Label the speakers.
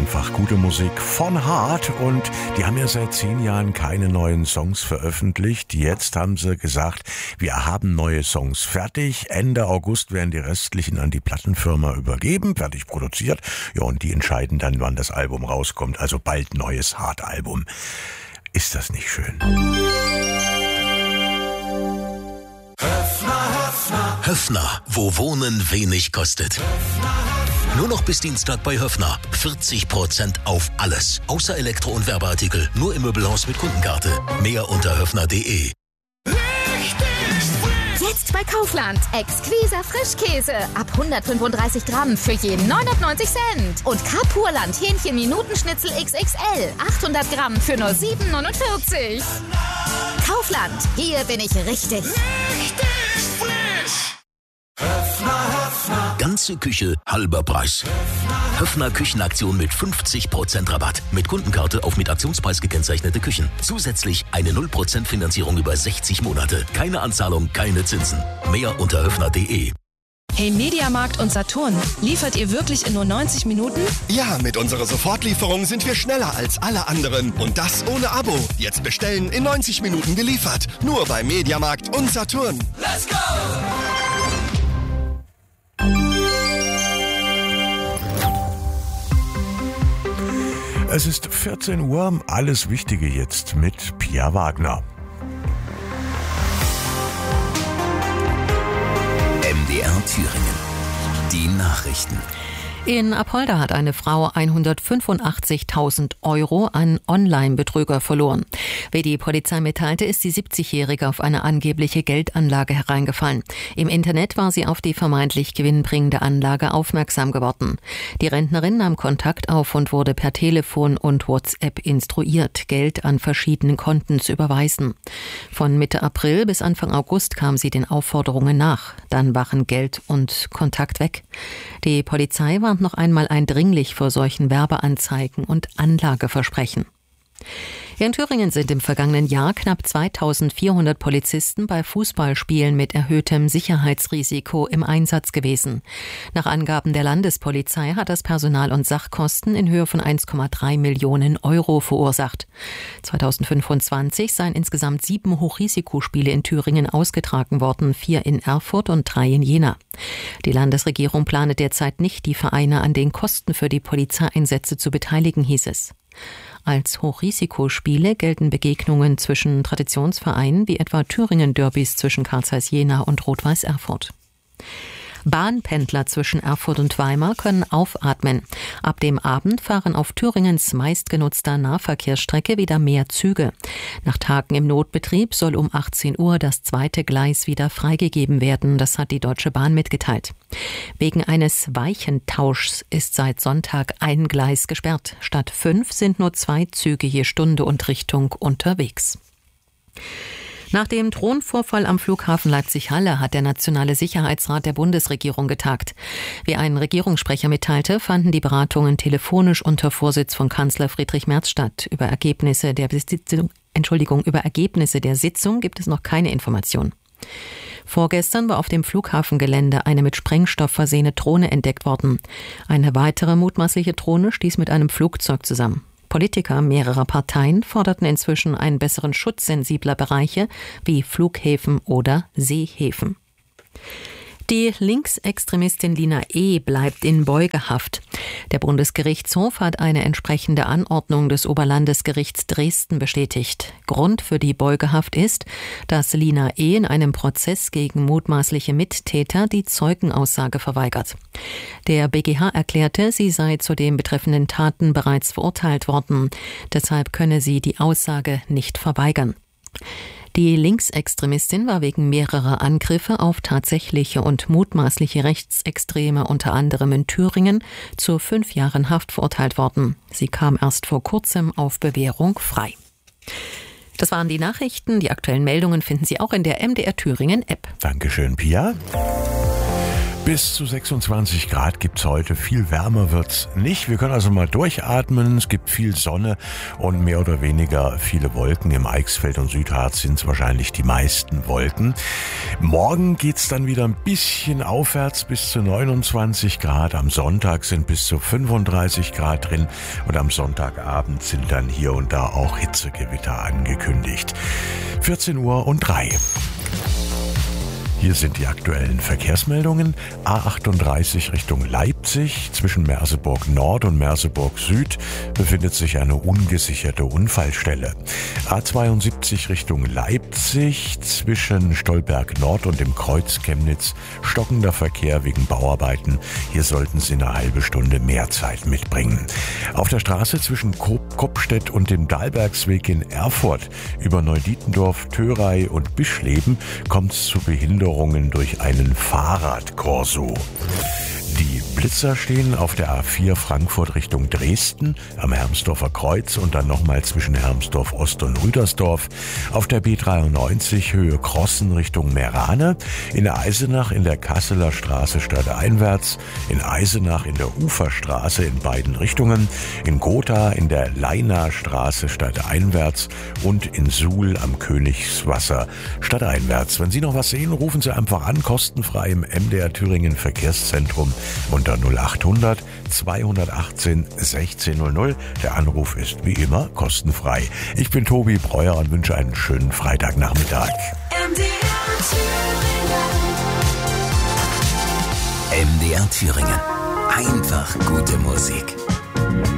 Speaker 1: einfach gute Musik von Hart und die haben ja seit 10 Jahren keine neuen Songs veröffentlicht. Jetzt haben sie gesagt, wir haben neue Songs fertig. Ende August werden die restlichen an die Plattenfirma übergeben, fertig produziert. Ja, und die entscheiden dann, wann das Album rauskommt. Also bald neues Hart-Album. Ist das nicht schön?
Speaker 2: Höffner, wo Wohnen wenig kostet. Nur noch bis Dienstag bei Höffner. 40% auf alles. Außer Elektro- und Werbeartikel. Nur im Möbelhaus mit Kundenkarte. Mehr unter höffner.de.
Speaker 3: Jetzt bei Kaufland. Exquisa Frischkäse. Ab 135 Gramm für je 99 Cent. Und Kapurland Hähnchen-Minutenschnitzel XXL. 800 Gramm für nur 7,49. Kaufland. Hier bin ich richtig.
Speaker 2: Ganze Küche, halber Preis. Höffner Küchenaktion mit 50% Rabatt. Mit Kundenkarte auf mit Aktionspreis gekennzeichnete Küchen. Zusätzlich eine 0% Finanzierung über 60 Monate. Keine Anzahlung, keine Zinsen. Mehr unter höffner.de.
Speaker 4: Hey Mediamarkt und Saturn, liefert ihr wirklich in nur 90 Minuten?
Speaker 5: Ja, mit unserer Sofortlieferung sind wir schneller als alle anderen. Und das ohne Abo. Jetzt bestellen, in 90 Minuten geliefert. Nur bei Mediamarkt und Saturn.
Speaker 6: Let's go!
Speaker 1: Es ist 14 Uhr, alles Wichtige jetzt mit Pia Wagner.
Speaker 2: MDR Thüringen. Die Nachrichten.
Speaker 7: In Apolda hat eine Frau 185.000 € an Online-Betrüger verloren. Wie die Polizei mitteilte, ist die 70-Jährige auf eine angebliche Geldanlage hereingefallen. Im Internet war sie auf die vermeintlich gewinnbringende Anlage aufmerksam geworden. Die Rentnerin nahm Kontakt auf und wurde per Telefon und WhatsApp instruiert, Geld an verschiedenen Konten zu überweisen. Von Mitte April bis Anfang August kam sie den Aufforderungen nach. Dann waren Geld und Kontakt weg. Die Polizei warnt noch einmal eindringlich vor solchen Werbeanzeigen und Anlageversprechen. In Thüringen sind im vergangenen Jahr knapp 2400 Polizisten bei Fußballspielen mit erhöhtem Sicherheitsrisiko im Einsatz gewesen. Nach Angaben der Landespolizei hat das Personal- und Sachkosten in Höhe von 1,3 Millionen € verursacht. 2025 seien insgesamt 7 Hochrisikospiele in Thüringen ausgetragen worden, 4 in Erfurt und 3 in Jena. Die Landesregierung plane derzeit nicht, die Vereine an den Kosten für die Polizeieinsätze zu beteiligen, hieß es. Als Hochrisikospiele gelten Begegnungen zwischen Traditionsvereinen wie etwa Thüringen-Derbys zwischen Carl Zeiss Jena und Rot-Weiß Erfurt. Bahnpendler zwischen Erfurt und Weimar können aufatmen. Ab dem Abend fahren auf Thüringens meistgenutzter Nahverkehrsstrecke wieder mehr Züge. Nach Tagen im Notbetrieb soll um 18 Uhr das zweite Gleis wieder freigegeben werden. Das hat die Deutsche Bahn mitgeteilt. Wegen eines Weichentauschs ist seit Sonntag ein Gleis gesperrt. Statt 5 sind nur 2 Züge je Stunde und Richtung unterwegs. Nach dem Drohnenvorfall am Flughafen Leipzig-Halle hat der Nationale Sicherheitsrat der Bundesregierung getagt. Wie ein Regierungssprecher mitteilte, fanden die Beratungen telefonisch unter Vorsitz von Kanzler Friedrich Merz statt. Über Ergebnisse der Sitzung gibt es noch keine Information. Vorgestern war auf dem Flughafengelände eine mit Sprengstoff versehene Drohne entdeckt worden. Eine weitere mutmaßliche Drohne stieß mit einem Flugzeug zusammen. Politiker mehrerer Parteien forderten inzwischen einen besseren Schutz sensibler Bereiche wie Flughäfen oder Seehäfen. Die Linksextremistin Lina E. bleibt in Beugehaft. Der Bundesgerichtshof hat eine entsprechende Anordnung des Oberlandesgerichts Dresden bestätigt. Grund für die Beugehaft ist, dass Lina E. in einem Prozess gegen mutmaßliche Mittäter die Zeugenaussage verweigert. Der BGH erklärte, sie sei zu den betreffenden Taten bereits verurteilt worden. Deshalb könne sie die Aussage nicht verweigern. Die Linksextremistin war wegen mehrerer Angriffe auf tatsächliche und mutmaßliche Rechtsextreme unter anderem in Thüringen zu 5 Jahren Haft verurteilt worden. Sie kam erst vor kurzem auf Bewährung frei. Das waren die Nachrichten. Die aktuellen Meldungen finden Sie auch in der MDR Thüringen App.
Speaker 1: Dankeschön, Pia. Bis zu 26 Grad gibt's heute. Viel wärmer wird's nicht. Wir können also mal durchatmen. Es gibt viel Sonne und mehr oder weniger viele Wolken. Im Eichsfeld und Südharz sind's wahrscheinlich die meisten Wolken. Morgen geht's dann wieder ein bisschen aufwärts bis zu 29 Grad. Am Sonntag sind bis zu 35 Grad drin und am Sonntagabend sind dann hier und da auch Hitzegewitter angekündigt. 14:03 Uhr. Hier sind die aktuellen Verkehrsmeldungen. A38 Richtung Leipzig. Zwischen Merseburg Nord und Merseburg Süd befindet sich eine ungesicherte Unfallstelle. A72 Richtung Leipzig. Zwischen Stolberg Nord und dem Kreuz Chemnitz stockender Verkehr wegen Bauarbeiten. Hier sollten Sie eine halbe Stunde mehr Zeit mitbringen. Auf der Straße zwischen Kopstedt und dem Dahlbergsweg in Erfurt über Neudietendorf, Thörey und Bischleben kommt es zu Behinderungen durch einen Fahrradkorso. Die Blitzer stehen auf der A4 Frankfurt Richtung Dresden am Hermsdorfer Kreuz und dann nochmal zwischen Hermsdorf Ost und Rüdersdorf. Auf der B93 Höhe Crossen Richtung Meerane. In Eisenach in der Kasseler Straße stadteinwärts. In Eisenach in der Uferstraße in beiden Richtungen. In Gotha in der Leinaer Straße stadteinwärts und in Suhl am Königswasser stadteinwärts. Wenn Sie noch was sehen, rufen Sie einfach an, kostenfrei im MDR Thüringen Verkehrszentrum unter 0800 218 1600. Der Anruf ist wie immer kostenfrei. Ich bin Tobi Breuer und wünsche einen schönen Freitagnachmittag.
Speaker 2: MDR Thüringen. Einfach gute Musik.